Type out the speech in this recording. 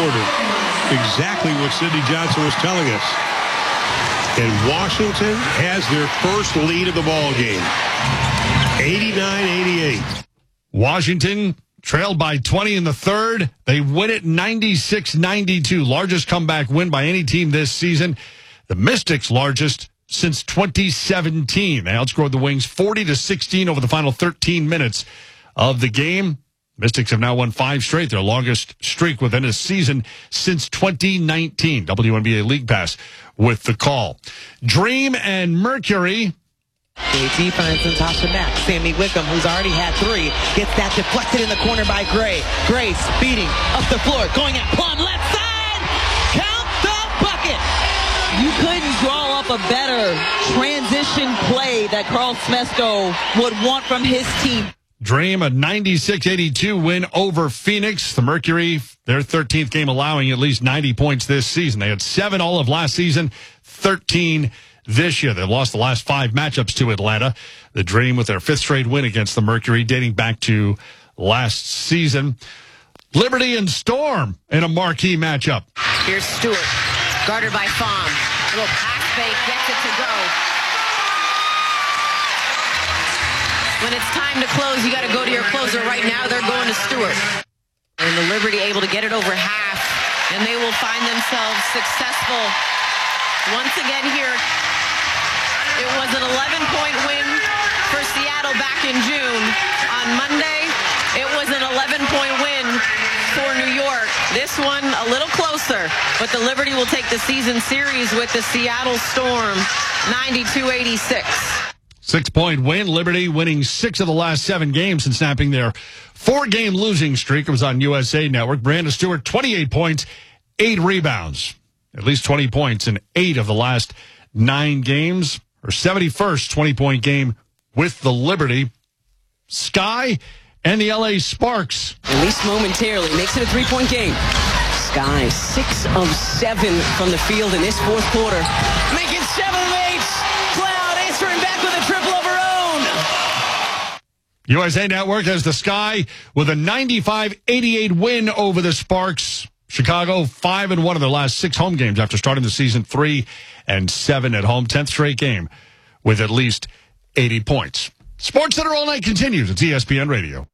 noted exactly what Sidney Johnson was telling us. And Washington has their first lead of the ball game. 89-88. Washington trailed by 20 in the third. They win it 96-92. Largest comeback win by any team this season. The Mystics' largest since 2017. They outscored the Wings 40-16 over the final 13 minutes of the game. Mystics have now won 5 straight, their longest streak within a season since 2019. WNBA League Pass with the call. Dream and Mercury. JT finds Natasha Mack. Sammy Wickham, who's already had 3, gets that deflected in the corner by Gray. Gray speeding up the floor, going at Plum, left side. Count the bucket. You couldn't draw up a better transition play that Carl Smesko would want from his team. Dream, a 96-82 win over Phoenix. The Mercury, their 13th game allowing at least 90 points this season. They had 7 all of last season, 13 this year. They lost the last 5 matchups to Atlanta. The Dream with their 5th straight win against the Mercury dating back to last season. Liberty and Storm in a marquee matchup. Here's Stewart, guarded by Fom. Little pass fake, gets it to go. When it's time to close, you got to go to your closer. Right now, they're going to Stewart. And the Liberty able to get it over half, and they will find themselves successful once again here. It was an 11-point win for Seattle back in June. On Monday, it was an 11-point win for New York. This one a little closer, but the Liberty will take the season series with the Seattle Storm, 92-86. 6-point win. Liberty winning 6 of the last 7 games and snapping their 4-game losing streak. It was on USA Network. Brandon Stewart, 28 points, 8 rebounds. At least 20 points in 8 of the last 9 games. Her 71st 20-point game with the Liberty. Sky and the LA Sparks. At least momentarily. Makes it a 3-point game. Sky, 6 of 7 from the field in this 4th quarter. Make it 7 of 8. Cloud answering back with a triple of her own. USA Network has the Sky with a 95-88 win over the Sparks. Chicago 5-1 in their last 6 home games after starting the season 3-7 at home. 10th straight game with at least 80 points. Sports Center all night continues. It's ESPN Radio.